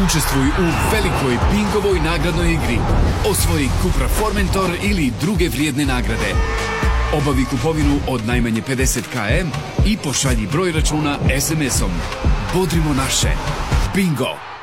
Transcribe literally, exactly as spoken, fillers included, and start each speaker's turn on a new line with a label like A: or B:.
A: Učestvuj u velikoj bingovoj nagradnoj igri. Osvoji Cupra Formentor ili druge vrijedne nagrade. Obavi kupovinu od najmanje pedeset kilometara i pošalji broj računa es em esom. Bodrimo naše. Bingo!